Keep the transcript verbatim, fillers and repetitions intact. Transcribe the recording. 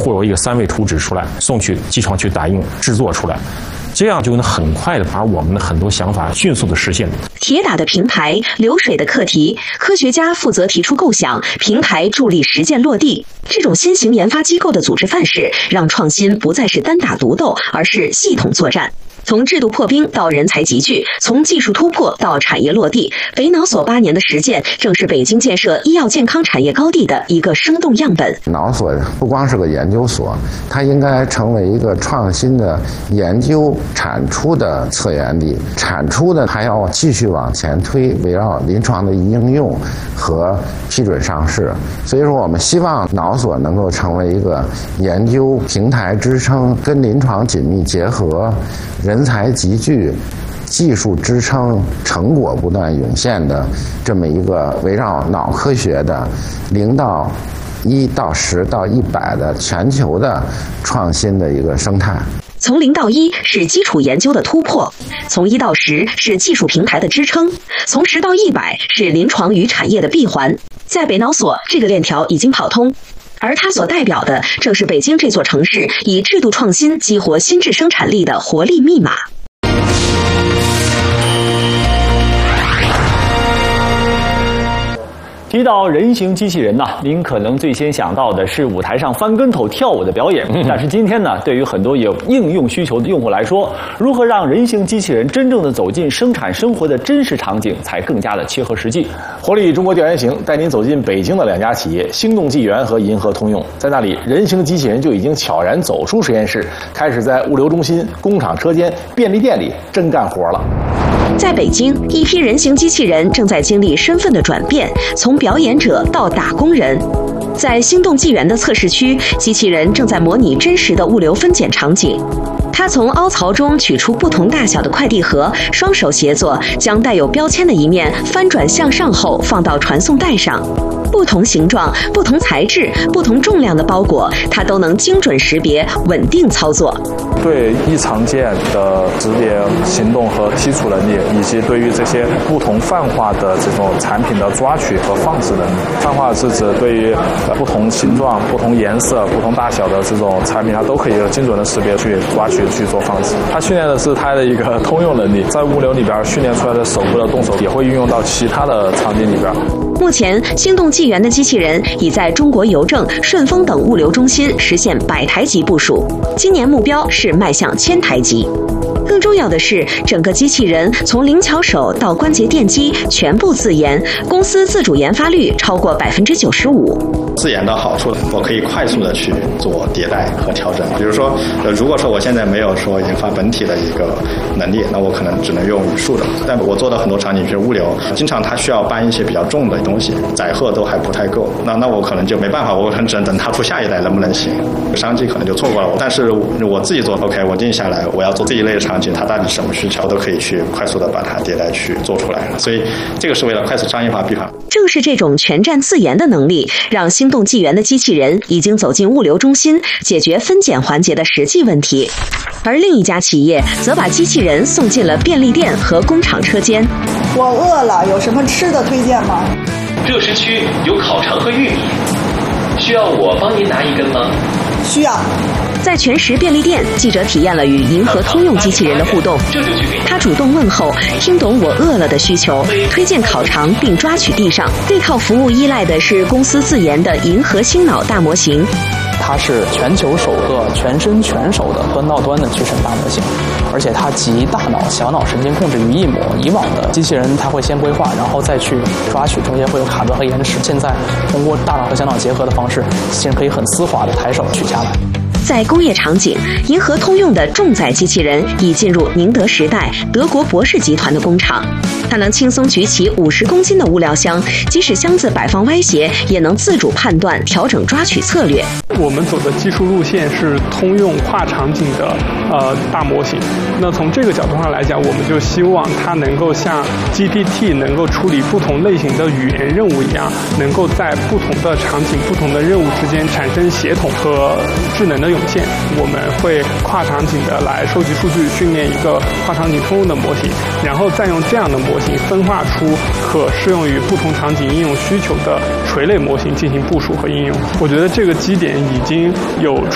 会有一个三维图纸出来，送去机床去打印制作出来。这样就能很快的把我们的很多想法迅速的实现。 铁打的平台，流水的课题，科学家负责提出构想，平台助力实践落地。这种新型研发机构的组织范式，让创新不再是单打独斗，而是系统作战。从制度破冰到人才集聚，从技术突破到产业落地，北脑所八年的实践，正是北京建设医药健康产业高地的一个生动样本。 脑所不光是个研究所，它应该成为一个创新的研究产出的策源地，产出的还要继续往前推，围绕临床的应用和批准上市。所以说，我们希望脑所能够成为一个研究平台支撑，跟临床紧密结合，人才集聚，技术支撑，成果不断涌现的这么一个围绕脑科学的零到一到十到一百的全球的创新的一个生态。 从零到一是基础研究的突破，从一到十是技术平台的支撑，从十到一百是临床与产业的闭环。在北脑所，这个链条已经跑通。而它所代表的，正是北京这座城市以制度创新激活新质生产力的活力密码。 提到人形机器人呢，您可能最先想到的是舞台上翻跟头跳舞的表演。但是今天呢，对于很多有应用需求的用户来说，如何让人形机器人真正的走进生产生活的真实场景，才更加的切合实际。活力中国调研行带您走进北京的两家企业星动纪元和银河通用，在那里，人形机器人就已经悄然走出实验室，开始在物流中心、工厂车间、便利店里真干活了。 在北京，一批人形机器人正在经历身份的转变，从表演者到打工人。在星动纪元的测试区，机器人正在模拟真实的物流分拣场景。它从凹槽中取出不同大小的快递盒，双手协作，将带有标签的一面翻转向上后放到传送带上。不同形状、不同材质、不同重量的包裹，它都能精准识别、稳定操作。 对异常件的识别、行动和剔除能力，以及对于这些不同泛化的这种产品的抓取和放置能力。泛化是指对于不同形状、不同颜色、不同大小的这种产品，它都可以精准的识别去抓取去做放置。它训练的是它的一个通用能力，在物流里边训练出来的手部的动手也会运用到其他的场景里边。 目前，星动纪元的机器人已在中国邮政、顺丰等物流中心实现百台级部署，今年目标是迈向千台级。更重要的是，整个机器人从灵巧手到关节电机全部自研，公司自主研发率超过百分之九十五。 自研的好处，我可以快速的去做迭代和调整。比如说，呃，如果说我现在没有说研发本体的一个能力，那我可能只能用语数的。但我做的很多场景，比如物流，经常它需要搬一些比较重的东西，载荷都还不太够，那那我可能就没办法，我可能只能等它出下一代能不能行，商机可能就错过了。但是我自己做 OK， 我定下来，我要做这一类的场景，它到底什么需求，都可以去快速的把它迭代去做出来。所以这个是为了快速商业化闭环。 正是这种全站自研的能力，让星动纪元的机器人已经走进物流中心，解决分拣环节的实际问题。而另一家企业则把机器人送进了便利店和工厂车间。 我饿了，有什么吃的推荐吗？ 热食区有烤肠和玉米，需要我帮您拿一根吗？ 需要。 在全食便利店，记者体验了与银河通用机器人的互动。他主动问候，听懂我饿了的需求，推荐烤肠并抓取地上。这套服务依赖的是公司自研的银河星脑大模型。 它是全球首个全身全手的端到端的矩阵大模型，而且它集大脑、小脑神经控制于一模。以往的机器人它会先规划，然后再去抓取，中间会有卡顿和延迟。现在通过大脑和小脑结合的方式，机器人可以很丝滑的抬手取下来。 在工业场景，银河通用的重载机器人已进入宁德时代、德国博士集团的工厂。它能轻松举起五十公斤的物料箱，即使箱子摆放歪斜，也能自主判断、调整抓取策略。 我们走的技术路线是通用跨场景的呃大模型。那从这个角度上来讲，我们就希望它能够像 G P T 能够处理不同类型的语言任务一样，能够在不同的场景、不同的任务之间产生协同和智能的涌现。我们会跨场景的来收集数据，训练一个跨场景通用的模型，然后再用这样的模型分化出可适用于不同场景应用需求的垂类模型进行部署和应用。我觉得这个基点已经有